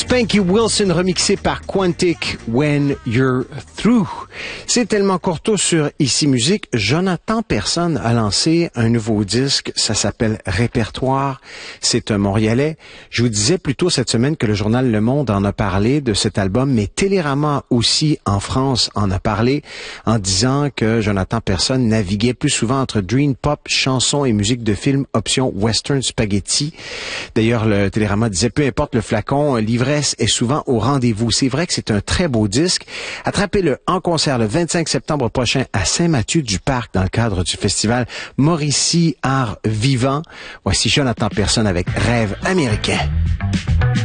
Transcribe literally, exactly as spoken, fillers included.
Spanky Wilson remixé par Quantic, When You're Through. C'est tellement courto sur Ici Musique. Jonathan Personne a lancé un nouveau disque. Ça s'appelle Répertoire. C'est un Montréalais. Je vous disais plus tôt cette semaine que le journal Le Monde en a parlé de cet album, mais Télérama aussi en France en a parlé en disant que Jonathan Personne naviguait plus souvent entre dream pop, chansons et musique de film, option western spaghetti. D'ailleurs, le Télérama disait peu importe le flacon, l'ivresse est souvent au rendez-vous. C'est vrai que c'est un très beau disque. Attrapez-le en concert le vingt-cinq septembre prochain à Saint-Mathieu-du-Parc dans le cadre du festival Mauricie Art Vivant. Voici Jonathan Personne avec Rêve américain.